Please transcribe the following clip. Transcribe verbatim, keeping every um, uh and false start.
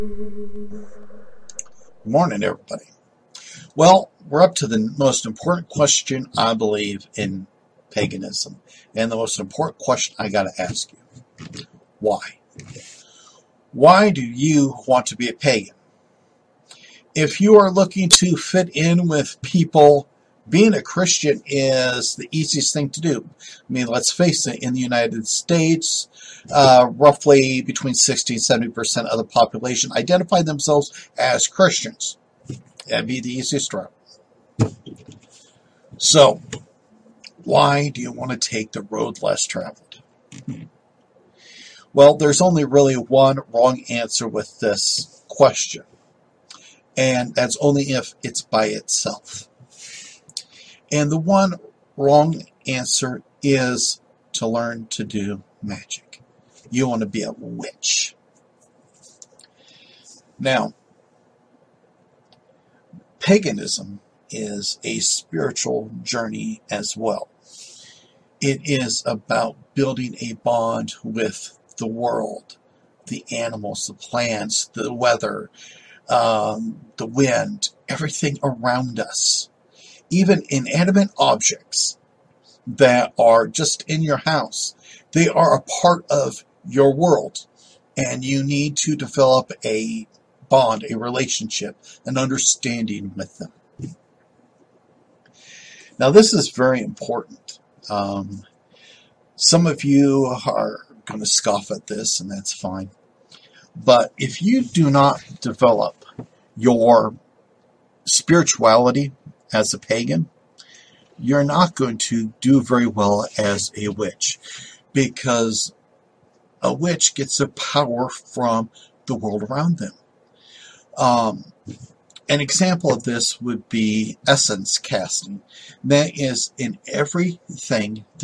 Good morning, everybody. Well, we're up to the most important question, I believe, in paganism. And the most important question I got to ask you. Why? Why do you want to be a pagan? If you are looking to fit in with people, being a Christian is the easiest thing to do. I mean, let's face it, in the United States, uh, roughly between sixty and seventy percent of the population identify themselves as Christians. That'd be the easiest route. So, why do you want to take the road less traveled? Well, there's only really one wrong answer with this question, and that's only if it's by itself. And the one wrong answer is to learn to do magic. You want to be a witch. Now, paganism is a spiritual journey as well. It is about building a bond with the world, the animals, the plants, the weather, um, the wind, everything around us. Even inanimate objects that are just in your house, they are a part of your world, and you need to develop a bond, a relationship, an understanding with them. Now, this is very important. Um, some of you are going to scoff at this, and that's fine. But if you do not develop your spirituality as a pagan, you're not going to do very well as a witch, because a witch gets their power from the world around them. Um, an example of this would be essence casting. That is in everything